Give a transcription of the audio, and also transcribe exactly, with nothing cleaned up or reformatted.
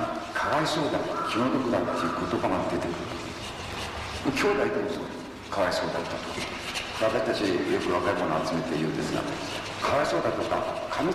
かわいそうだ、気の毒だっていう言葉が出てくる。兄弟でもそう、かわいそうだったと。私たちよく若い者を集めて言うんですが、かわいそうだとか、神